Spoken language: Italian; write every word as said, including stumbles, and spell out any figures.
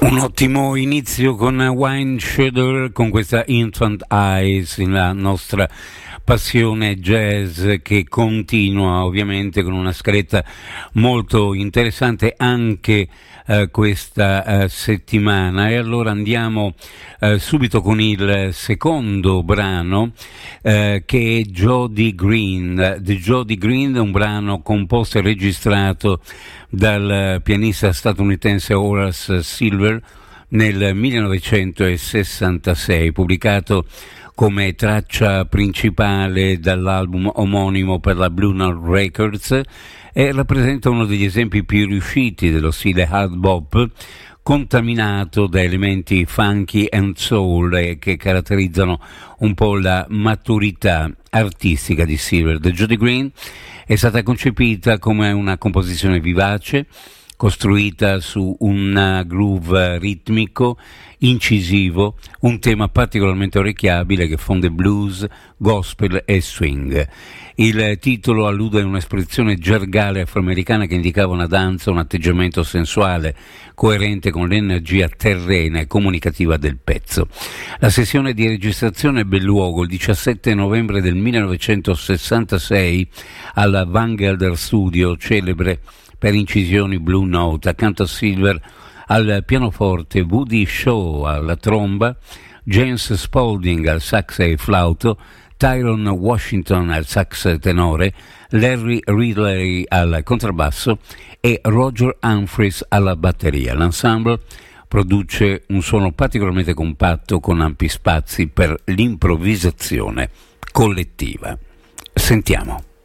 Un ottimo inizio con Wayne Shudder, con questa Infant Eyes, la nostra passione jazz che continua ovviamente con una scaletta molto interessante anche eh, questa eh, settimana. E allora andiamo eh, subito con il secondo brano eh, che è Jody Green. The Jody Green è un brano composto e registrato dal pianista statunitense Horace Silver nel millenovecentosessantasei, pubblicato come traccia principale dall'album omonimo per la Blue Note Records, e rappresenta uno degli esempi più riusciti dello stile hard bop contaminato da elementi funky and soul eh, che caratterizzano un po' la maturità artistica di Silver. The Jody Green è stata concepita come una composizione vivace, costruita su un groove ritmico, incisivo, un tema particolarmente orecchiabile che fonde blues, gospel e swing. Il titolo allude a un'espressione gergale afroamericana che indicava una danza, un atteggiamento sensuale coerente con l'energia terrena e comunicativa del pezzo. La sessione di registrazione ebbe luogo il diciassette novembre del millenovecentosessantasei alla Vanguard Studio, celebre per incisioni Blue Note. Accanto a Silver al pianoforte, Woody Shaw alla tromba, James Spaulding al sax e flauto, Tyrone Washington al sax tenore, Larry Ridley al contrabbasso e Roger Humphries alla batteria. L'ensemble produce un suono particolarmente compatto con ampi spazi per l'improvvisazione collettiva. Sentiamo.